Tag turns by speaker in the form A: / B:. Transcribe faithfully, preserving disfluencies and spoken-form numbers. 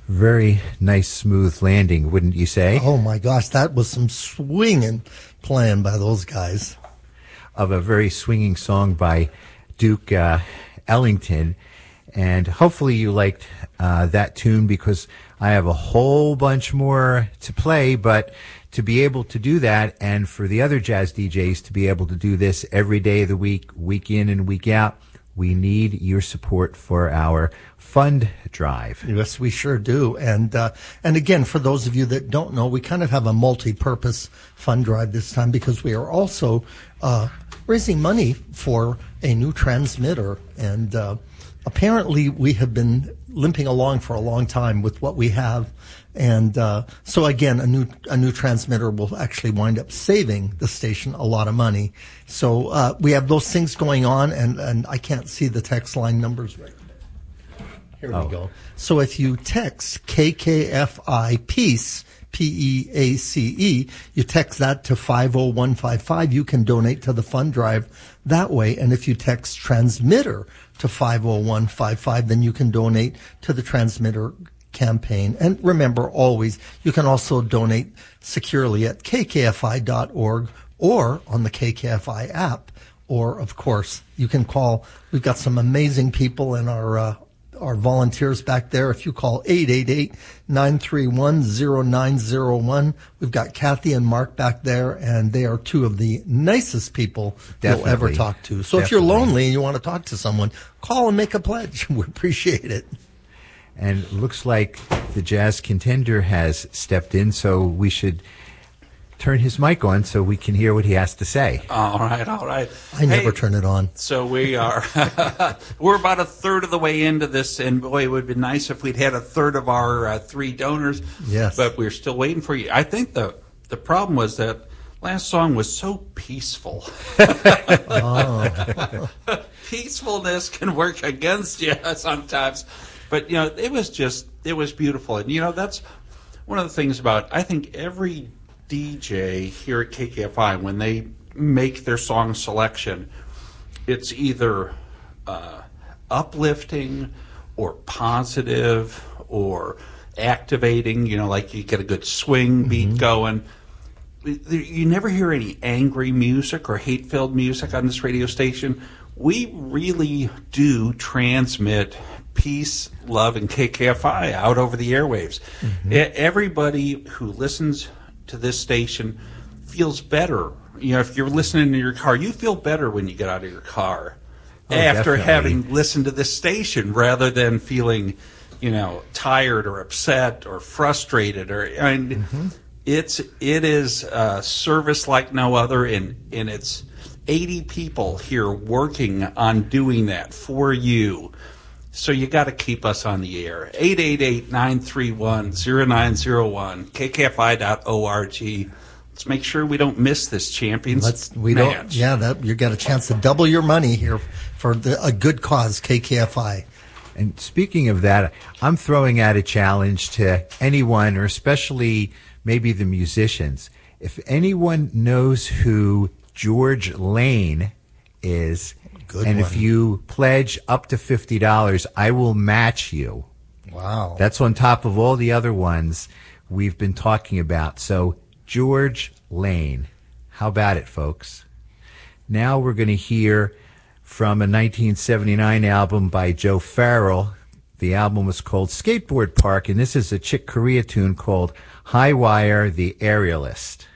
A: very nice, smooth landing, wouldn't you say?
B: Oh, my gosh, that was some swinging playing by those guys.
A: Of a very swinging song by Duke uh, Ellington. And hopefully you liked uh, that tune, because I have a whole bunch more to play, but to be able to do that, and for the other jazz D Js to be able to do this every day of the week, week in and week out, we need your support for our fund drive.
B: Yes, we sure do. And uh, and again, for those of you that don't know, we kind of have a multi-purpose fund drive this time, because we are also uh, raising money for a new transmitter. And uh, apparently we have been limping along for a long time with what we have. And uh, so again, a new a new transmitter will actually wind up saving the station a lot of money. So uh, we have those things going on, and, and I can't see the text line numbers right now. Here
A: oh.
B: we go. So if you text K K F I PEACE, P E A C E, you text that to five oh one five five, you can donate to the fund drive that way. And if you text transmitter to five oh one five five, then you can donate to the transmitter campaign. And remember, always, you can also donate securely at K K F I dot org or on the K K F I app. Or, of course, you can call. We've got some amazing people in our uh, our volunteers back there. If you call eight eight eight, nine three one, zero nine zero one, we've got Kathy and Mark back there, and they are two of the nicest people
A: Definitely.
B: you'll ever talk to. So
A: Definitely.
B: If you're lonely and you want to talk to someone, call and make a pledge. We appreciate it.
A: And it looks like the jazz contender has stepped in, so we should turn his mic on so we can hear what he has to say.
C: All right, all right.
B: I never
C: Hey,
B: turn it on.
C: So we are, we're about a third of the way into this, and boy, it would have been nice if we'd had a third of our uh, three donors.
B: Yes.
C: But we're still waiting for you. I think the the problem was that last song was so peaceful.
B: Oh.
C: Peacefulness can work against you sometimes. But, you know, it was just, it was beautiful. And, you know, that's one of the things about, I think every D J here at K K F I, when they make their song selection, it's either uh, uplifting or positive or activating, you know, like you get a good swing beat mm-hmm. going. You never hear any angry music or hate-filled music on this radio station. We really do transmit peace, love, and K K F I out over the airwaves. Mm-hmm. Everybody who listens to this station feels better. You know, if you're listening in your car, you feel better when you get out of your car
A: oh,
C: after
A: definitely.
C: having listened to this station, rather than feeling, you know, tired or upset or frustrated. Or I mean, mm-hmm. it's it is a service like no other, and and it's eighty people here working on doing that for you. So you got to keep us on the air. eight eight eight, nine three one, zero nine zero one, K K F I dot org. Let's make sure we don't miss this Champions
B: Let's, we
C: match.
B: Don't, yeah, that, you got a chance to double your money here for the, a good cause, K K F I.
A: And speaking of that, I'm throwing out a challenge to anyone, or especially maybe the musicians. If anyone knows who George Lane is,
B: Good
A: and
B: one.
A: if you pledge up to fifty dollars, I will match you.
B: Wow.
A: That's on top of all the other ones we've been talking about. So, George Lane. How about it, folks? Now we're going to hear from a nineteen seventy-nine album by Joe Farrell. The album was called Skateboard Park, and this is a Chick Corea tune called High Wire, the Aerialist.